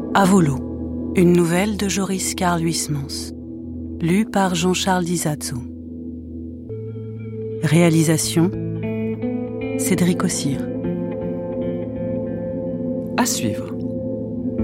Avolo, une nouvelle de Joris Karl Huysmans, lue par Jean-Charles Dizazzo. Réalisation Cédric Ossire. À suivre.